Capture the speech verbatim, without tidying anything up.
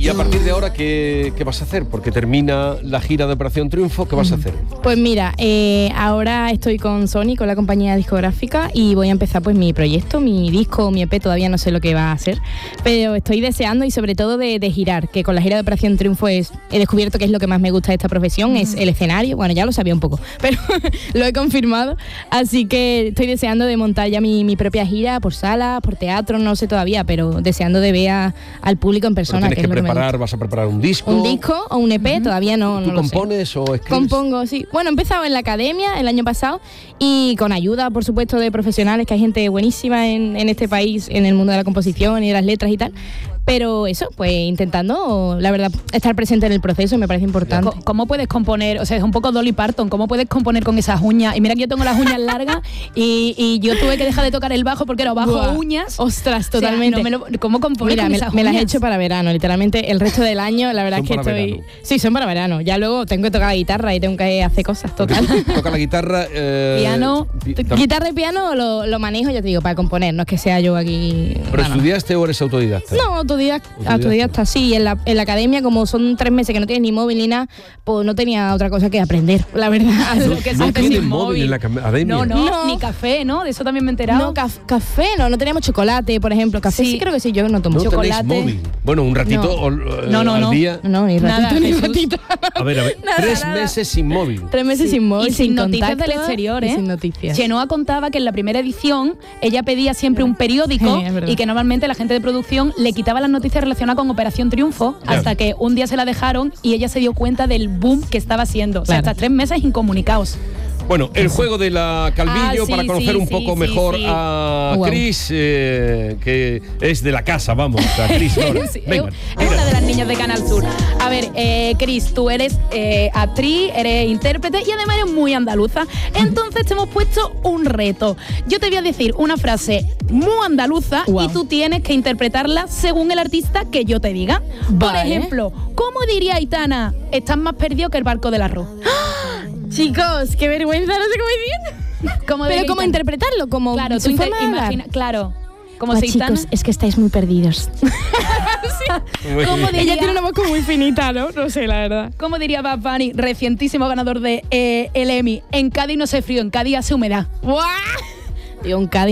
Y a partir de ahora, ¿qué, qué vas a hacer? Porque termina la gira de Operación Triunfo, ¿qué vas a hacer? Pues mira, eh, ahora estoy con Sony, con la compañía discográfica, y voy a empezar pues mi proyecto, mi disco, mi E P, todavía no sé lo que va a ser, pero estoy deseando y sobre todo de, de girar, que con la gira de Operación Triunfo es, he descubierto que es lo que más me gusta de esta profesión, es el escenario. Bueno, ya lo sabía un poco, pero lo he confirmado, así que estoy deseando de montar ya mi, mi propia gira por salas, por teatro, no sé todavía, pero deseando de ver a, al público en persona. Tienes que, que, es lo preparar, que me vas a preparar un disco. Un disco o un E P, uh-huh. Todavía no, no ¿Tú lo compones sé. o escribes? Compongo, sí. Bueno, he empezado en la academia el año pasado y con ayuda, por supuesto, de profesionales, que hay gente buenísima en, en este país, en el mundo de la composición y de las letras y tal. Pero eso, pues intentando, la verdad, estar presente en el proceso me parece importante. ¿Cómo puedes componer? O sea, es un poco Dolly Parton. ¿Cómo puedes componer con esas uñas? Y mira que yo tengo las uñas largas y, y yo tuve que dejar de tocar el bajo porque era bajo Buah. uñas. Ostras, totalmente. O sea, no me lo, ¿cómo componer Mira, con me, esas me uñas? las he hecho para verano, literalmente. El resto del año, la verdad Son es que para estoy... verano. Sí, son para verano. Ya luego tengo que tocar la guitarra y tengo que hacer cosas, total. Toca la guitarra... Eh, piano. pi- Guitarra y piano lo, lo manejo, ya te digo, para componer. No es que sea yo aquí... ¿Pero no, no. estudiaste o eres autodidacta? No, autodidacta, Autodidacta. autodidacta, sí. En la, en la academia, como son tres meses que no tienes ni móvil ni nada, pues no tenía otra cosa que aprender, la verdad. No, Lo que no se hace tienes sin móvil móvil. en la academia. No, no, No. ni café, ¿no? De eso también me he enterado. No, caf- café no, no teníamos chocolate, por ejemplo. Café sí, Sí. creo que sí, yo no tomo No chocolate. tenéis móvil. Bueno, un ratito No. o- eh, No, no, al no. día. No, ni ratito, Nada, ni Jesús. ratito. A ver, a ver. Nada, tres nada. meses sin móvil. Tres meses sin móvil, y sin, noticias contacto del exterior, y ¿eh? sin noticias. Chenoa contaba que en la primera edición ella pedía siempre un periódico Sí, es verdad. y que normalmente la gente de producción le quitaba las noticias relacionadas con Operación Triunfo Ya. hasta que un día se la dejaron y ella se dio cuenta del boom que estaba haciendo. O sea, Claro. hasta tres meses incomunicados. Bueno, el juego de la Calvillo Ah, sí, para conocer sí, un sí, poco sí, mejor sí. a Wow. Cris, eh, que es de la casa, vamos, a Cris. ahora. Sí, Venga, es, es mira. una de las niñas de Canal Sur. A ver, eh, Cris, tú eres eh, actriz, eres intérprete y además eres muy andaluza. Entonces te hemos puesto un reto. Yo te voy a decir una frase muy andaluza Wow. y tú tienes que interpretarla según el artista que yo te diga. Por Vale. ejemplo, ¿cómo diría Aitana? Estás más perdido que el barco del arroz. Chicos, qué vergüenza, no sé cómo decir. ¿Cómo Pero diría cómo Aitana? interpretarlo, como Claro, su tú inter- forma de hablar. imagina, claro. Como Ah, si Aitana... chicos, es que estáis muy perdidos. Muy ¿Cómo bien. diría- Ella tiene una voz como muy finita, ¿no? No sé, la verdad. ¿Cómo diría Bad Bunny, recientísimo ganador de eh, el Emmy? En Cádiz no hace frío, en Cádiz hace humedad. ¡Guau! Digo, un Cádiz